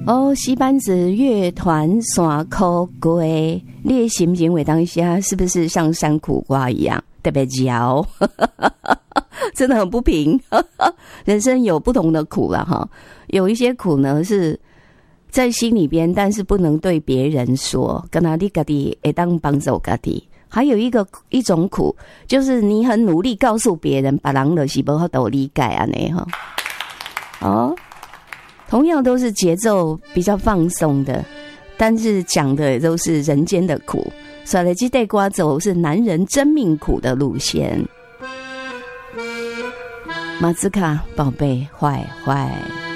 哦，西班子乐团山口龟，你的心情为当下是不是像山苦瓜一样特别焦？真的很不平。人生有不同的苦了哈，有一些苦呢是在心里边，但是不能对别人说，跟他你自己会当帮助自己。还有一种苦，就是你很努力告诉别人，别人就是没法度理解安尼哈。哦，同样都是节奏比较放松的，但是讲的都是人间的苦。所以这首歌走是男人真命苦的路线。马兹卡宝贝，坏坏。